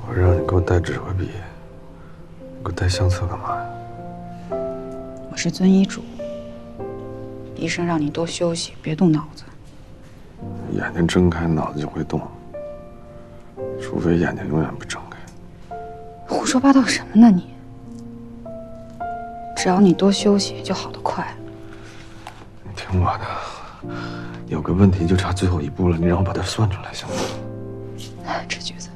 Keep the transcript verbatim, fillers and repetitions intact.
我让你给我带纸和笔，你给我带相册干嘛呀？ 我是遵医嘱，医生让你多休息，别动脑子。 眼睛睁开，脑子就会动，除非眼睛永远不睁开。 胡说八道什么呢你？只要你多休息，就好得快。 你听我的，有个问题就差最后一步了，你让我把它算出来行吗？ 这角色